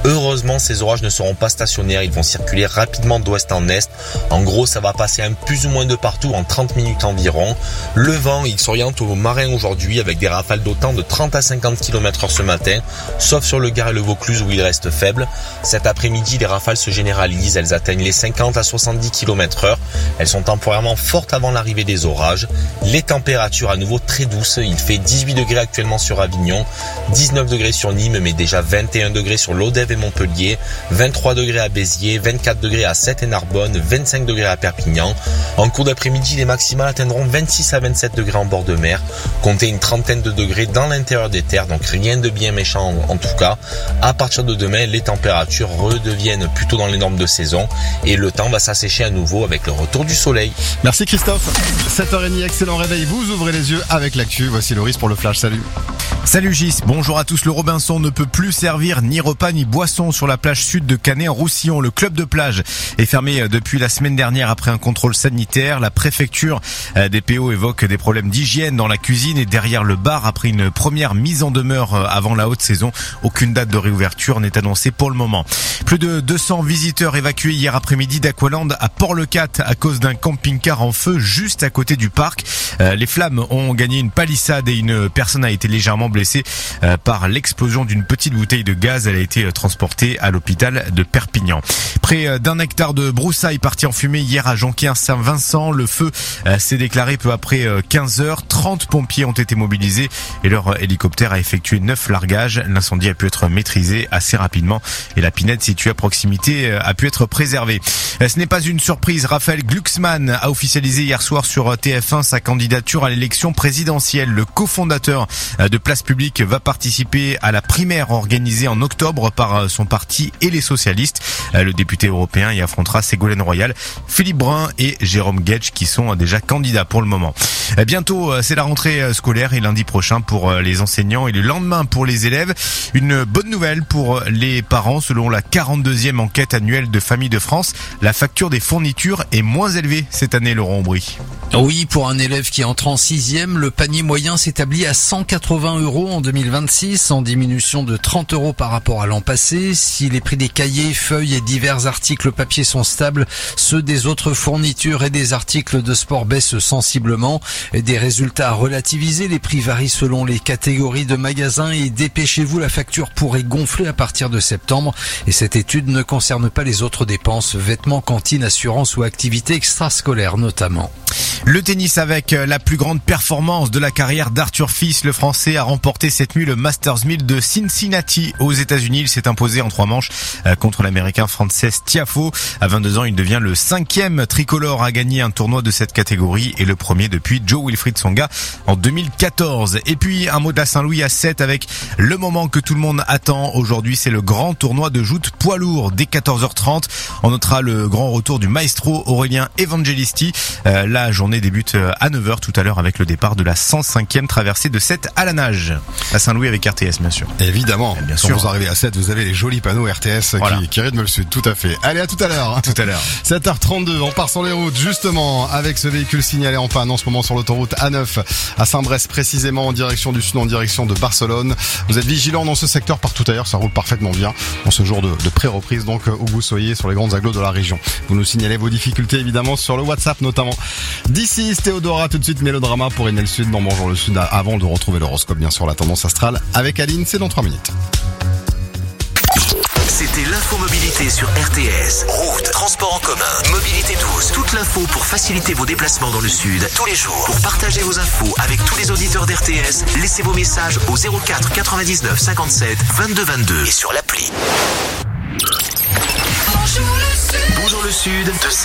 Heureusement, ces orages ne seront pas stationnaires, ils vont circuler rapidement d'ouest en est. En gros, ça va passer un plus ou moins de partout en 30 minutes environ. Le vent, il s'oriente au marin aujourd'hui avec des rafales d'autant de 30 à 50 km/h ce matin, sauf sur le Gard et le Vaucluse où il reste faible. Cet après-midi, les rafales se généralisent, elles atteignent les 50 à 70 km/h. Elles sont temporairement fortes avant l'arrivée des orages. Les températures à nouveau très douces, il fait 18 degrés actuellement sur Avignon, 19 degrés sur Nîmes, mais déjà 21 degrés sur Lodève et Montpellier, 23 degrés à Béziers, 24 degrés à Sète et Narbonne, 25 degrés à Perpignan. En cours d'après-midi, les maximales atteindront 26 à 27 degrés en bord de mer, comptez une trentaine de degrés dans l'intérieur des terres, donc rien de bien méchant en tout cas. À partir de demain, les températures redeviennent plutôt dans les normes de saison et le temps va s'assécher à nouveau avec le retour du soleil. Merci Christophe. 7h30, excellent réveil. Vous ouvrez les yeux avec l'actu. Voici Loris pour le flash. Salut. Salut Gis, bonjour à tous. Le Robinson ne peut plus servir ni repas ni boisson sur la plage sud de Canet-en-Roussillon. Le club de plage est fermé depuis la semaine dernière après un contrôle sanitaire. La préfecture des PO évoque des problèmes d'hygiène dans la cuisine et derrière le bar après une première mise en demeure avant la haute saison. Aucune date de réouverture n'est annoncée pour le moment. Plus de 200 visiteurs évacués hier après-midi d'Aqualand à Port-le-Cat à cause d'un camping-car en feu juste à côté du parc. Les flammes ont gagné une palissade et une personne a été légèrement blessée par l'explosion d'une petite bouteille de gaz. Elle a été transportée à l'hôpital de Perpignan. Près d'un hectare de broussailles parti en fumée hier à Jonquière-Saint-Vincent. Le feu s'est déclaré peu après 15 heures. 30 pompiers ont été mobilisés et leur hélicoptère a effectué 9 largages. L'incendie a pu être maîtrisé assez rapidement et la pinède située à proximité a pu être préservée. Ce n'est pas une surprise. Raphaël Glucksmann a officialisé hier soir sur TF1 sa candidature à l'élection présidentielle. Le cofondateur de Place Publique va participer à la primaire organisée en octobre par son parti et les socialistes. Le député européen y affrontera Ségolène Royal, Philippe Brun et Jérôme Guedj qui sont déjà candidats pour le moment. Bientôt, c'est la rentrée scolaire et lundi prochain pour les enseignants et le lendemain pour les élèves. Une bonne nouvelle pour les parents. Selon la 42e enquête annuelle de Famille de France, la facture des fournitures est moins élevée cette année, Laurent Aubry. Oui, pour un élève qui entre en 6e, le panier moyen s'établit à 180 € en 2026, en diminution de 30 € par rapport à l'an passé. Si les prix des cahiers, feuilles et divers articles papier sont stables, ceux des autres fournitures et des articles de sport baissent sensiblement. Des résultats à relativiser, les prix varient selon les catégories de magasins et dépêchez-vous, la facture pourrait gonfler à partir de septembre. Et cette étude ne concerne pas les autres dépenses, vêtements, cantines, assurances ou activités extrascolaires notamment. Le tennis avec la plus grande performance de la carrière d'Arthur Fils. Le Français a remporté cette nuit le Masters 1000 de Cincinnati aux États-Unis. Il s'est imposé en 3 manches contre l'Américain Frances Tiafoe. À 22 ans, il devient le 5e tricolore à gagner un tournoi de cette catégorie et le premier depuis Joe-Wilfried Tsonga en 2014. Et puis un mot de la Saint-Louis à 7 avec le moment que tout le monde attend. Aujourd'hui, c'est le grand tournoi de joute poids lourd dès 14h30. On notera le grand retour du maestro Aurélien Evangelisti. La journée débute à 9h tout à l'heure avec le départ de la 105e traversée de Sète à la nage. À Saint-Louis avec RTS, bien sûr. Évidemment. Et bien sûr. Quand vous arrivez à Sète, vous avez les jolis panneaux RTS voilà. qui rythment le sud. Tout à fait. Allez, à tout à l'heure. Tout à l'heure. 7h32, on part sur les routes justement avec ce véhicule signalé en panne en ce moment sur l'autoroute A9 à Saint-Brest précisément en direction du sud, en direction de Barcelone. Vous êtes vigilants dans ce secteur, partout ailleurs ça roule parfaitement bien en ce jour de pré-reprise, donc où vous soyez sur les grandes agglos de la région. Vous nous signalez vos difficultés évidemment sur le WhatsApp notamment. D'ici Théodora, tout de suite Mélodrama pour Enel Sud dans Bonjour le Sud, avant de retrouver l'horoscope bien sûr, la tendance astrale avec Aline, c'est dans 3 minutes. C'était l'infomobilité sur RTS. Route, transport en commun, mobilité douce. Toute l'info pour faciliter vos déplacements dans le Sud tous les jours. Pour partager vos infos avec tous les auditeurs d'RTS, laissez vos messages au 04 99 57 22 22 et sur l'appli. Bonjour le Sud de 5